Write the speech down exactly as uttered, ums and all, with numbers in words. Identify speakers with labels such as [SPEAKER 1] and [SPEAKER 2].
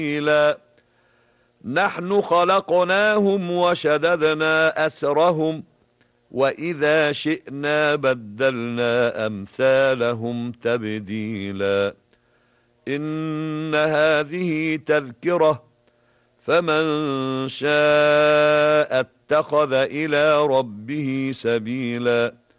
[SPEAKER 1] نحن خلقناهم وشددنا أسرهم وإذا شئنا بدلنا أمثالهم تبديلا إن هذه تذكرة فمن شاء اتخذ إلى ربه سبيلا